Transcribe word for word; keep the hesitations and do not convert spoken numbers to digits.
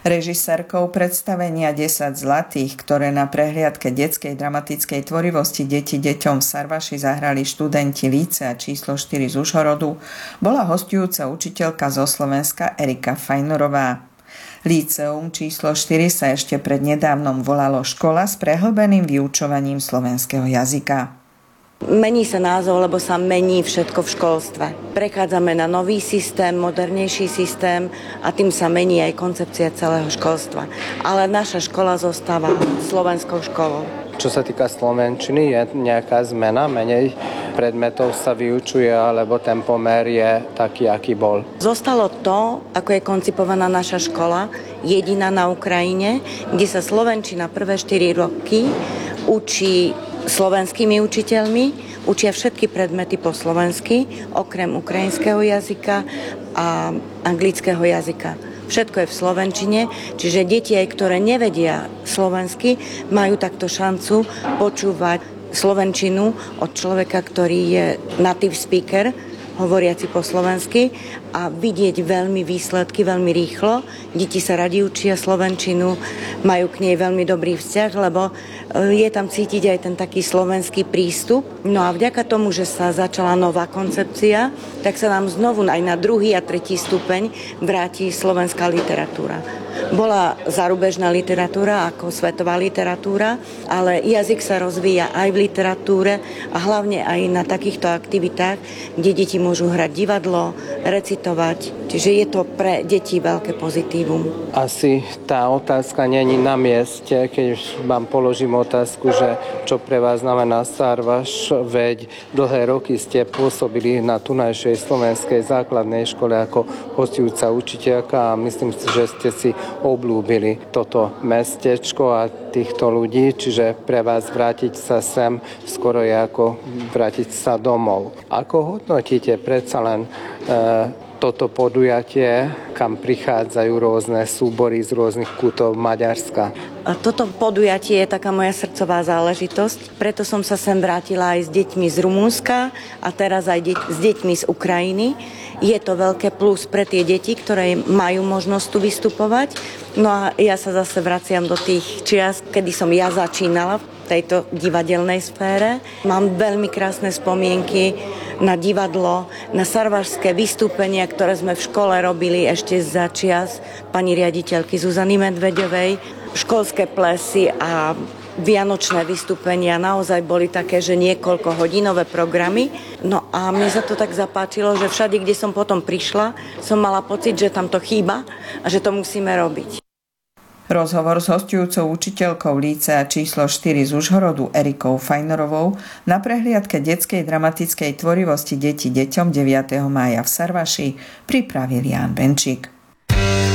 Režisérkou predstavenia desať zlatých, ktoré na prehliadke detskej dramatickej tvorivosti Deti deťom v Sarvaši zahrali študenti lícea číslo štyri z Užhorodu, bola hosťujúca učiteľka zo Slovenska Erika Fajnorová. Líceum číslo štyri sa ešte prednedávnom volalo Škola s prehlbeným vyučovaním slovenského jazyka. Mení sa názov, lebo sa mení všetko v školstve. Prechádzame na nový systém, modernejší systém a tým sa mení aj koncepcia celého školstva. Ale naša škola zostáva slovenskou školou. Čo sa týka slovenčiny, je nejaká zmena, menej predmetov sa vyučuje, alebo ten pomer je taký, aký bol? Zostalo to, ako je koncipovaná naša škola, jediná na Ukrajine, kde sa slovenčina prvé štyri roky učí slovenskými učiteľmi, učia všetky predmety po slovensky, okrem ukrajinského jazyka a anglického jazyka. Všetko je v slovenčine, čiže deti, aj ktoré nevedia slovensky, majú takto šancu počúvať slovenčinu od človeka, ktorý je native speaker, hovoriaci po slovensky, a vidieť veľmi výsledky, veľmi rýchlo. Deti sa radi učia slovenčinu, majú k nej veľmi dobrý vzťah, lebo je tam cítiť aj ten taký slovenský prístup. No a vďaka tomu, že sa začala nová koncepcia, tak sa nám znovu aj na druhý a tretí stupeň vráti slovenská literatúra. Bola zarubežná literatúra ako svetová literatúra, ale jazyk sa rozvíja aj v literatúre a hlavne aj na takýchto aktivitách, kde deti môžu hrať divadlo, recitovať. Čiže je to pre deti veľké pozitívum. Asi tá otázka není na mieste, keď vám položím otázku, že čo pre vás znamená Sarvaš, veď dlhé roky ste pôsobili na tunajšej slovenskej základnej škole ako hostujúca učiteľka a myslím si, že ste si obľúbili toto mestečko a týchto ľudí, čiže pre vás vrátiť sa sem skoro je ako vrátiť sa domov. Ako hodnotíte predsa len e, toto podujatie, kam prichádzajú rôzne súbory z rôznych kútov Maďarska? A toto podujatie je taká moja srdcová záležitosť, preto som sa sem vrátila aj s deťmi z Rumunska a teraz aj deť, s deťmi z Ukrajiny. Je to veľké plus pre tie deti, ktoré majú možnosť tu vystupovať. No a ja sa zase vraciam do tých čias, kedy som ja začínala v tejto divadelnej sfére. Mám veľmi krásne spomienky na divadlo, na sarvašské vystúpenia, ktoré sme v škole robili ešte za čias pani riaditeľky Zuzany Medveďovej. Školské plesy a vianočné vystúpenia naozaj boli také, že niekoľko hodinové programy. No a mne sa to tak zapáčilo, že všade, kde som potom prišla, som mala pocit, že tam to chýba a že to musíme robiť. Rozhovor s hosťujúcou učiteľkou lícea číslo štyri z Užhorodu Erikou Fajnorovou na prehliadke detskej dramatickej tvorivosti Deti deťom deviateho mája v Sarvaši pripravil Ján Benčík.